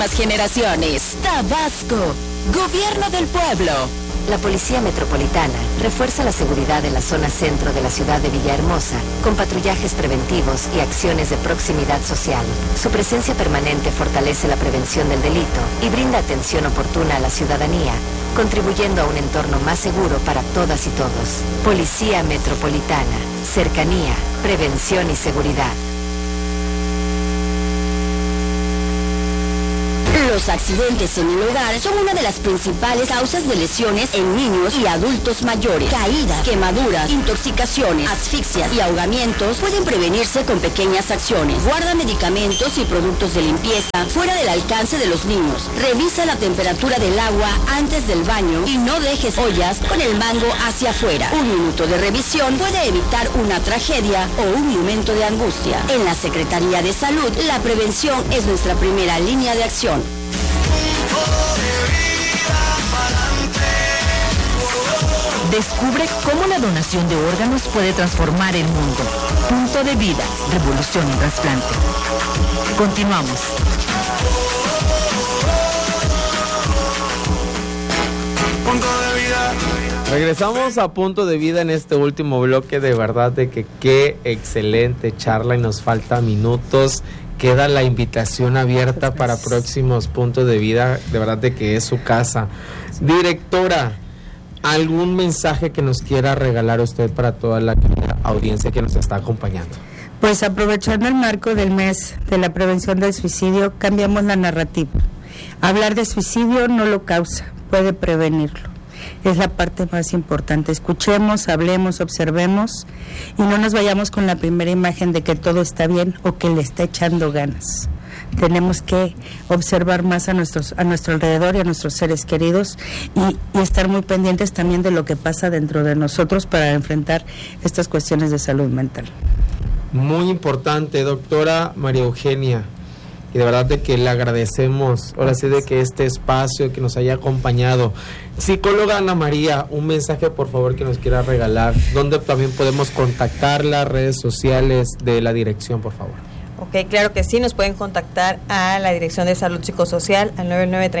Generaciones. Tabasco, Gobierno del Pueblo. La Policía Metropolitana refuerza la seguridad en la zona centro de la ciudad de Villahermosa con patrullajes preventivos y acciones de proximidad social. Su presencia permanente fortalece la prevención del delito y brinda atención oportuna a la ciudadanía, contribuyendo a un entorno más seguro para todas y todos. Policía Metropolitana, cercanía, prevención y seguridad. Los accidentes en el hogar son una de las principales causas de lesiones en niños y adultos mayores. Caídas, quemaduras, intoxicaciones, asfixias y ahogamientos pueden prevenirse con pequeñas acciones. Guarda medicamentos y productos de limpieza fuera del alcance de los niños. Revisa la temperatura del agua antes del baño y no dejes ollas con el mango hacia afuera. Un minuto de revisión puede evitar una tragedia o un momento de angustia. En la Secretaría de Salud, la prevención es nuestra primera línea de acción. Descubre cómo la donación de órganos puede transformar el mundo. Punto de Vida, revolución en trasplante. Continuamos. Punto de Vida. Regresamos a Punto de Vida en este último bloque. De verdad de que qué excelente charla y nos faltan minutos. Queda la invitación abierta para próximos Puntos de Vida. De verdad de que es su casa. Directora, ¿algún mensaje que nos quiera regalar usted para toda la audiencia que nos está acompañando? Pues aprovechando el marco del mes de la prevención del suicidio, cambiamos la narrativa. Hablar de suicidio no lo causa, puede prevenirlo. Es la parte más importante. Escuchemos, hablemos, observemos y no nos vayamos con la primera imagen de que todo está bien o que le está echando ganas. Tenemos que observar más a nuestro alrededor y a nuestros seres queridos y estar muy pendientes también de lo que pasa dentro de nosotros para enfrentar estas cuestiones de salud mental. Muy importante, doctora María Eugenia, y de verdad de que le agradecemos, ahora sí, de que este espacio que nos haya acompañado. Psicóloga Ana María, un mensaje por favor que nos quiera regalar, donde también podemos contactarla, redes sociales de la dirección, por favor. Ok, claro que sí, nos pueden contactar a la Dirección de Salud Psicosocial al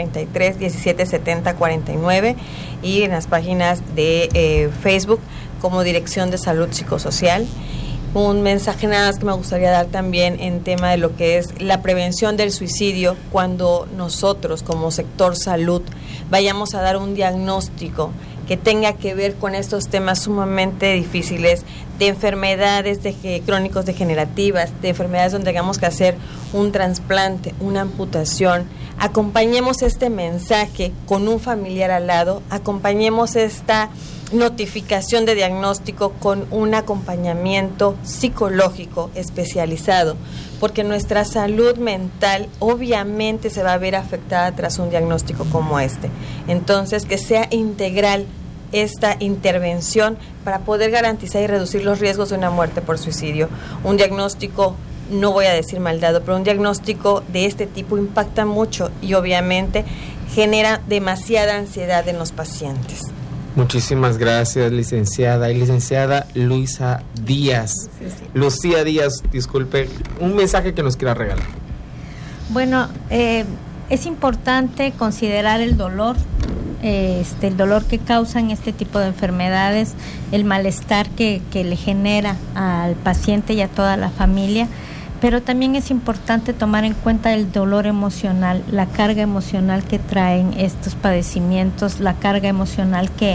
9933-1770-49 y en las páginas de Facebook como Dirección de Salud Psicosocial. Un mensaje nada más que me gustaría dar también en tema de lo que es la prevención del suicidio, cuando nosotros como sector salud vayamos a dar un diagnóstico que tenga que ver con estos temas sumamente difíciles de enfermedades crónicos degenerativas, de enfermedades donde tengamos que hacer un trasplante, una amputación. Acompañemos este mensaje con un familiar al lado, acompañemos esta notificación de diagnóstico con un acompañamiento psicológico especializado, porque nuestra salud mental obviamente se va a ver afectada tras un diagnóstico como este. Entonces, que sea integral esta intervención para poder garantizar y reducir los riesgos de una muerte por suicidio. Un diagnóstico, no voy a decir mal dado, pero un diagnóstico de este tipo impacta mucho y obviamente genera demasiada ansiedad en los pacientes. Muchísimas gracias, licenciada. Y licenciada Luisa Díaz. Sí. Lucía Díaz, disculpe, un mensaje que nos quiera regalar. Bueno, es importante considerar el dolor, el dolor que causan este tipo de enfermedades, el malestar que le genera al paciente y a toda la familia. Pero también es importante tomar en cuenta el dolor emocional, la carga emocional que traen estos padecimientos, la carga emocional que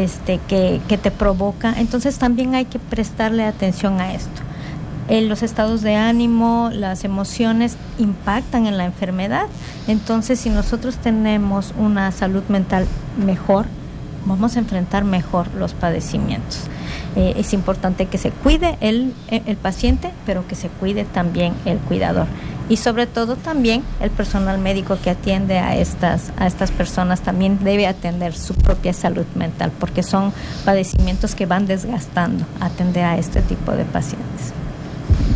te provoca. Entonces también hay que prestarle atención a esto. Los estados de ánimo, las emociones impactan en la enfermedad. Entonces, si nosotros tenemos una salud mental mejor, vamos a enfrentar mejor los padecimientos. Es importante que se cuide el paciente, pero que se cuide también el cuidador. Y sobre todo también el personal médico que atiende a estas personas también debe atender su propia salud mental, porque son padecimientos que van desgastando atender a este tipo de pacientes.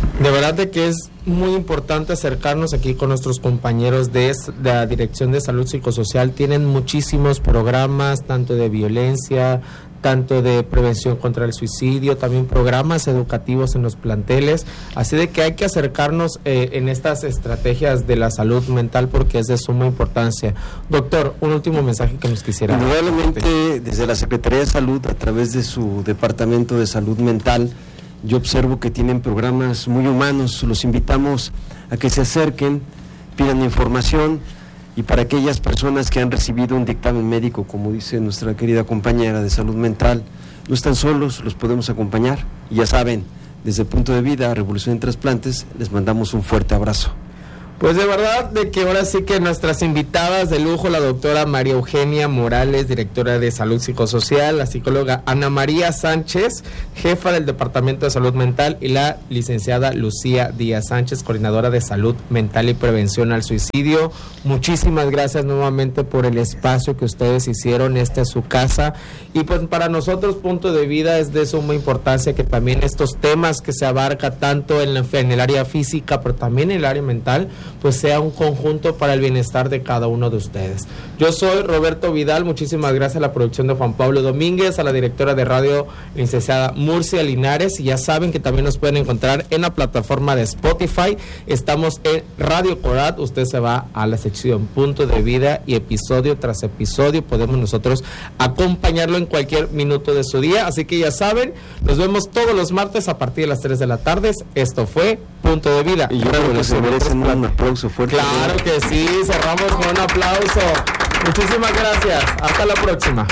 De verdad de que es muy importante acercarnos aquí con nuestros compañeros de la Dirección de Salud Psicosocial. Tienen muchísimos programas, tanto de violencia, tanto de prevención contra el suicidio, también programas educativos en los planteles, así de que hay que acercarnos en estas estrategias de la salud mental porque es de suma importancia. Doctor, un último mensaje que nos quisiera. Indudablemente, desde la Secretaría de Salud, a través de su Departamento de Salud Mental, yo observo que tienen programas muy humanos. Los invitamos a que se acerquen, pidan información, y para aquellas personas que han recibido un dictamen médico, como dice nuestra querida compañera de salud mental, no están solos, los podemos acompañar. Y ya saben, desde Punto de Vida, Revolución en Trasplantes, les mandamos un fuerte abrazo. Pues de verdad de que ahora sí que nuestras invitadas de lujo, la doctora María Eugenia Morales, directora de Salud Psicosocial, la psicóloga Ana María Sánchez, jefa del Departamento de Salud Mental, y la licenciada Lucía Díaz Sánchez, coordinadora de Salud Mental y Prevención al Suicidio. Muchísimas gracias nuevamente por el espacio que ustedes hicieron. Esta es su casa, y pues para nosotros Punto de Vida es de suma importancia que también estos temas que se abarca tanto en el área física, pero también en el área mental, pues sea un conjunto para el bienestar de cada uno de ustedes. Yo soy Roberto Vidal, muchísimas gracias a la producción de Juan Pablo Domínguez, a la directora de radio, licenciada Murcia Linares, y ya saben que también nos pueden encontrar en la plataforma de Spotify. Estamos en Radio Corat, usted se va a la sección Punto de Vida y episodio tras episodio podemos nosotros acompañarlo en cualquier minuto de su día, así que ya saben, nos vemos todos los martes a partir de las 3 de la tarde. Esto fue Punto de Vida. Y yo creo que se merecen un aplauso fuerte. Claro que sí, cerramos con un aplauso. Muchísimas gracias. Hasta la próxima.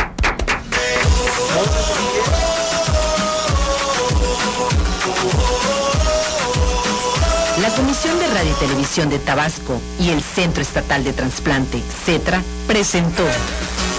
La Comisión de Radio y Televisión de Tabasco y el Centro Estatal de Trasplante, CETRA, presentó